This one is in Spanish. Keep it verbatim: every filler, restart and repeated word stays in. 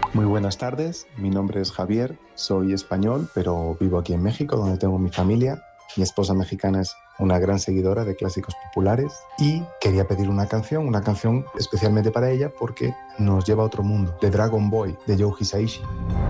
Muy buenas tardes, mi nombre es Javier, soy español, pero vivo aquí en México, donde tengo mi familia. Mi esposa mexicana es una gran seguidora de clásicos populares y quería pedir una canción, una canción especialmente para ella porque nos lleva a otro mundo, The Dragon Boy, de Joe Hisaishi.